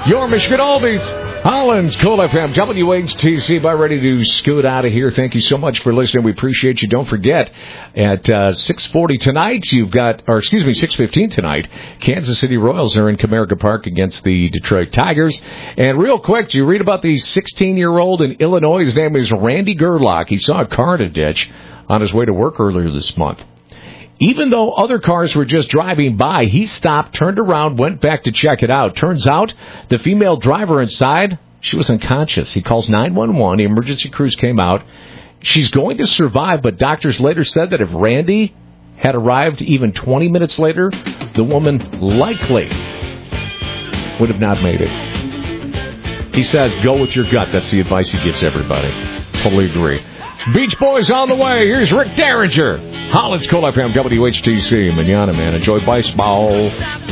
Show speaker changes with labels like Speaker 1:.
Speaker 1: Your Michigan Oldies. Holland's Cool FM, WHTC, about ready to scoot out of here. Thank you so much for listening. We appreciate you. Don't forget, at 6:40 tonight, 6:15 tonight, Kansas City Royals are in Comerica Park against the Detroit Tigers. And real quick, do you read about the 16-year-old in Illinois? His name is Randy Gerlach. He saw a car in a ditch on his way to work earlier this month. Even though other cars were just driving by, he stopped, turned around, went back to check it out. Turns out the female driver inside, she was unconscious. He calls 911. The emergency crews came out. She's going to survive, but doctors later said that if Randy had arrived even 20 minutes later, the woman likely would have not made it. He says, go with your gut. That's the advice he gives everybody. Totally agree. Beach Boys on the way. Here's Rick Derringer. Holland's Cool FM, WHTC. Manana, man. Enjoy baseball.